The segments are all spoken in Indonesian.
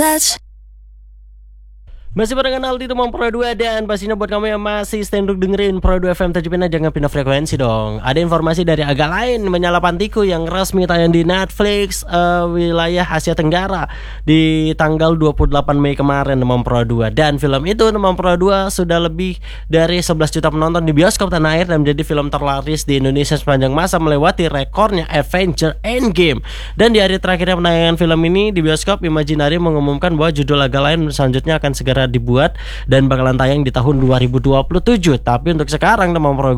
Masih barengan Aldi Demam Pro 2. Dan pastinya buat kamu yang masih stay untuk dengerin Pro 2 FM Tajupina, jangan pindah frekuensi dong. Ada informasi dari agak lain, Menyala Pantiku yang resmi tayang di Netflix wilayah Asia Tenggara di tanggal 28 Mei kemarin, Demam Pro 2. Dan film itu, Demam Pro 2, sudah lebih dari 11 juta penonton di bioskop tanah air dan menjadi film terlaris di Indonesia sepanjang masa, melewati rekornya Avengers Endgame. Dan di hari terakhirnya penayangan film ini di bioskop, Imaginary mengumumkan bahwa judul agak lain selanjutnya akan segera dibuat dan bakalan tayang di tahun 2027. Tapi untuk sekarang teman Pro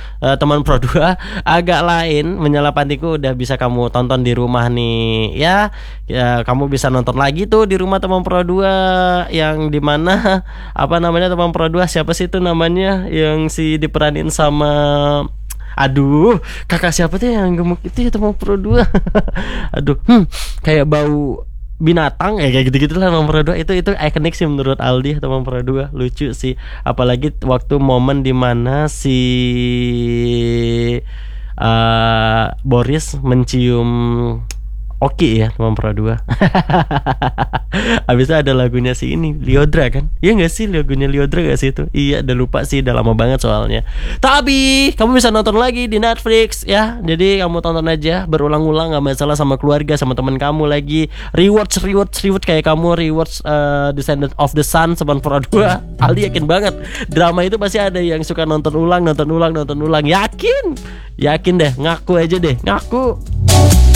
2 agak lain, Menyala Pantiku udah bisa kamu tonton di rumah nih ya. Kamu bisa nonton lagi tuh di rumah teman Pro 2, yang dimana teman Pro 2, siapa sih itu namanya yang diperanin sama, aduh, kakak siapa tuh yang gemuk itu ya teman Pro 2. Aduh, kayak bau binatang ya, kayak gitu-gitu lah. Nomor 2 itu ikonik sih menurut Aldi. Nomor 2 lucu sih, apalagi waktu momen dimana si Boris mencium Oki ya, nomor 2. Habis itu ada lagunya si ini, Lyodra kan? Iya gak sih, lagunya Lyodra gak sih itu? Iya, udah lupa sih, udah lama banget soalnya. Tapi kamu bisa nonton lagi di Netflix ya. Jadi kamu tonton aja berulang-ulang, gak masalah, sama keluarga, sama teman kamu lagi. Rewatch kayak kamu rewatch Descendant of the Sun sama Pro 2. Aldi yakin banget drama itu pasti ada yang suka nonton ulang. Yakin deh, ngaku aja deh, ngaku.